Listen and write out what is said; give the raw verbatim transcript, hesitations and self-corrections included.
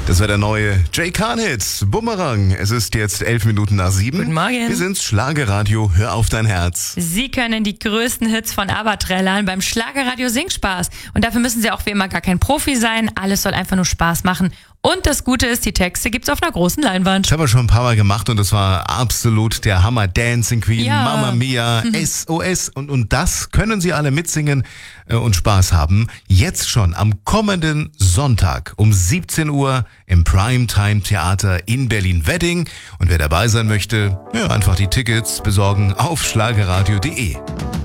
Das war der neue Jay Khan-Hit, Bumerang. Es ist jetzt elf Minuten nach sieben. Guten Morgen. Wir sind's, Schlagerradio, hör auf dein Herz. Sie können die größten Hits von ABBA trällern beim Schlagerradio Singspaß. Und dafür müssen Sie auch wie immer gar kein Profi sein. Alles soll einfach nur Spaß machen. Und das Gute ist, die Texte gibt's auf einer großen Leinwand. Das haben wir schon ein paar Mal gemacht und das war absolut der Hammer. Dancing Queen, Ja. Mamma Mia, Mhm. S O S. Und, und das können Sie alle mitsingen äh, und Spaß haben. Jetzt schon am kommenden Sonntag um siebzehn Uhr im Primetime Theater in Berlin-Wedding. Und wer dabei sein möchte, ja, einfach die Tickets besorgen auf schlagerradio punkt de.